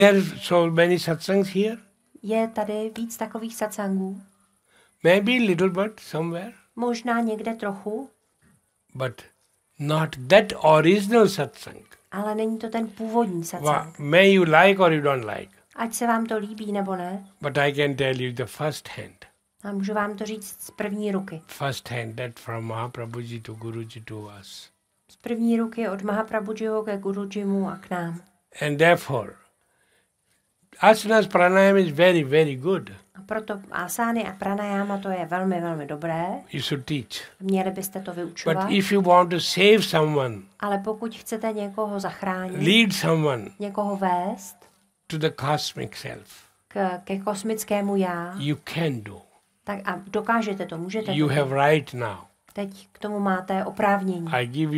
There so many satsangs here? Je tady víc takových satsangů? Maybe little bit somewhere, Možná někde trochu, but not that original satsang. ale není to ten původní satsang. May you like or you don't like, Ať se vám to líbí nebo ne, but I can tell you the first hand. a můžu vám to říct z první ruky. First hand, that from Mahaprabhuji to Guruji to us. Z první ruky od Mahaprabhujiho ke Gurujimu a k nám. And therefore, asanas pranayama is very, very good. A proto asány a pranayama to je velmi, velmi dobré. You should teach. Měli byste to vyučovat. But if you want to save someone, Ale pokud chcete někoho zachránit, lead someone někoho vést to the cosmic self, ke kosmickému já, you can do. tak a dokážete to, můžete You to. have right now. Teď k tomu máte oprávnění. I give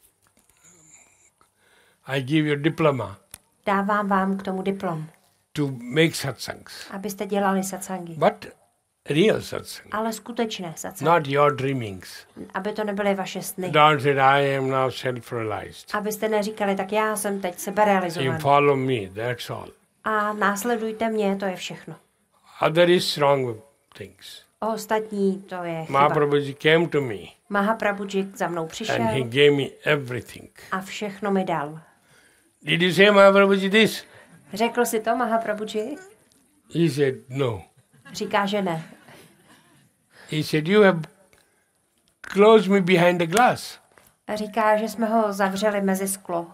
you diploma Dávám vám k tomu diplom, to make satsangs. abyste dělali satsangy. But real satsang, Ale skutečné satsangy. not your dreamings. Aby to nebyly vaše sny. Don't say, I am now self-realized. Abyste neříkali, tak já jsem teď You seberealizovaný. follow me, that's all. A následujte mě, to je všechno. Other is wrong things. Ostatní, to je chyba. Mahaprabhuji came to me Mahaprabhuji za mnou and he přišel gave me everything. a všechno mi dal. Did you say Mahaprabhuji this? Řekl si to Mahaprabhuji? He said, no. Říká, že ne. He said, you have closed me behind the glass. A říká, že jsme ho zavřeli mezi sklo.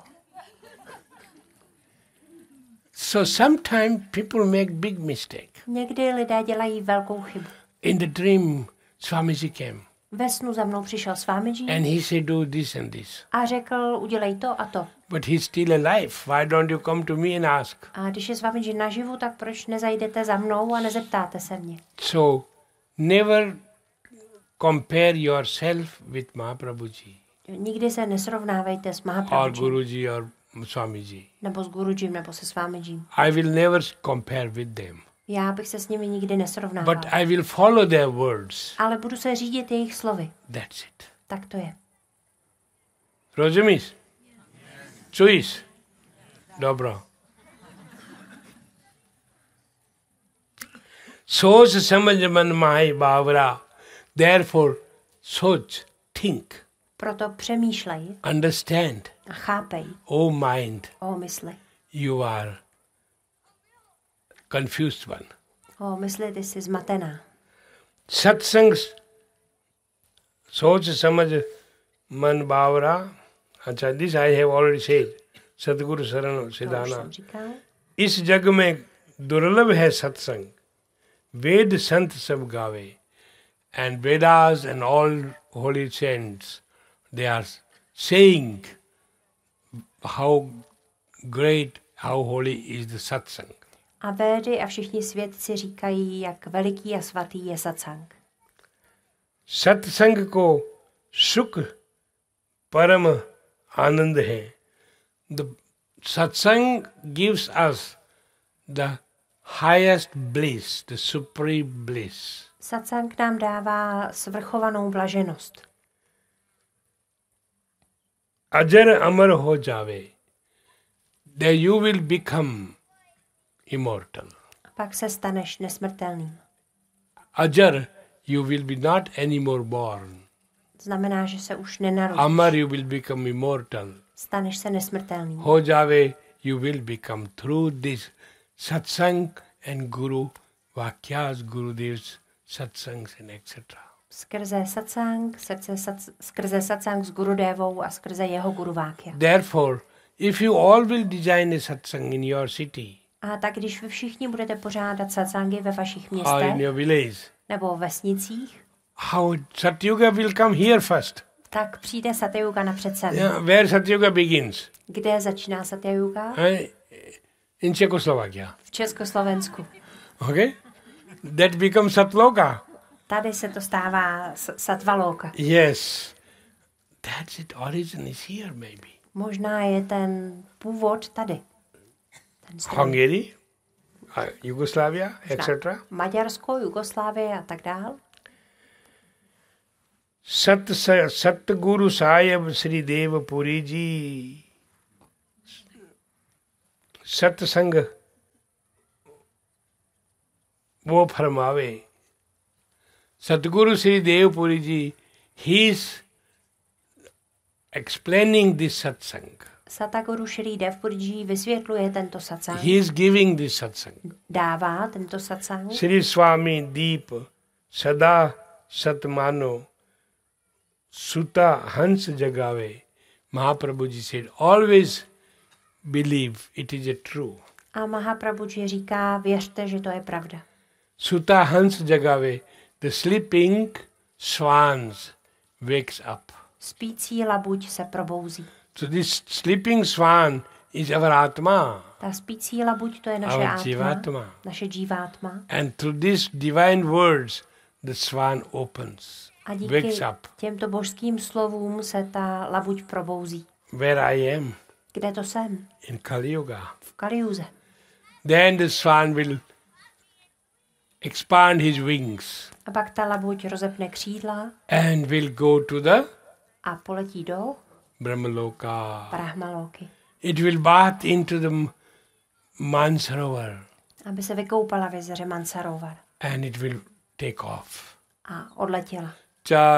So sometimes people make big mistake. Někdy lidé dělají velkou chybu. In the dream, Swamiji came Ve snu za mnou přišel Swamiji and he said, do this and this. a řekl, udělej to a to. But he's still alive. Why don't you come to me and ask? A když je Swamiji naživu, tak proč nezajdete za mnou a nezeptáte se mě? So never compare yourself with Mahaprabhuji Nikdy se nesrovnávejte s or Mahaprabhuji Guruji or Swamiji. nebo s Gurujim nebo se Swamijím. I will never compare with them. Já bych se s nimi nikdy nesrovnával. But I will follow their words. Ale budu se řídit jejich slovy. That's it. Tak to je. Rozumíš? Čuješ? Dobro. Soch samajh man mahi bavra. Therefore, soch, think, Proto přemýšlej understand. a chápej O mind, o mysli. you are confused one. O mysli, ty jsi zmatená. Satsangs, soch samajh man bavra. Acha, this I have already said. Sadguru Sarana To už Siddhana. jsem říkal. इस जग में दुर्लभ है सत्संग वेद संत सब गावे and Vedas and all holy saints they are saying how great, how holy is the satsang. A Védy a všichni svědci říkají, jak veliký a svatý je satsang. सत्संग को सुख परम आनंद है. The satsang gives us the highest bliss, the supreme bliss. Satsang nám dává svrchovanou blaženost. अजर अमर हो जावे, then you will become immortal. Pak se staneš nesmrtelným. Ajar, you will be not anymore born. Znamená, že se už nenarodíš. Amar, you will become immortal. Staneš se nesmrtelným. Ho jave, you will become through this satsang and guru, vakyas, gurudevs, satsangs and etc. Skrze satsang, skrze satsang s Gurudevou a skrze jeho guruvákya. Therefore, if you all will design a satsang in your city A tak když vy všichni budete pořádat satsangy ve vašich or městech in your village, nebo vesnicích, how Satyuga will come here first. tak přijde Satyuga napřed sem. Yeah, where Satyuga begins? Kde začíná Satyuga? In Czechoslovakia. V Československu. Okay? That becomes Satloka. Tady se to stává Satvaloka. Yes. That's it. Origin is here, maybe. Možná je ten původ tady. Ten zdroj. Hungary, Yugoslavia, etc. Maďarsko, Jugoslávie a tak dál. Satguru Sahib Sri Dev Puri Ji Satsang वो फरमावे सतगुरु श्री देवपुरी जी, he is explaining this satsang. Sataguru Shri Devpurji vysvětluje tento satsang. He is giving this satsang. Dává tento satsang. Sri Swami Deep Sada Satmano Suta Hans Jagave. Mahaprabhuji said, always believe it is a true. A Mahaprabhuji říká, věřte, že to je pravda. Suta Hans Jagave, the sleeping swans wakes up. Spící labuť se probouzí. So this sleeping swan is our Atma. Ta spící labuť, to je naše Our átma, Jivatma. naše džívátma. And through these divine words, the swan opens, A díky wakes up. těmto božským slovům se ta labuť probouzí. Where I am, Kde to jsem? in Kali Yuga. V Kaliuze. Then the swan will expand his wings A pak ta labuť rozepne křídla and will go to the a poletí do Brahmaloka. Brahmaloky, It will bath into the Mansarovar aby se vykoupala v jezeře Mansarovar and it will take off. a odletěla. Cha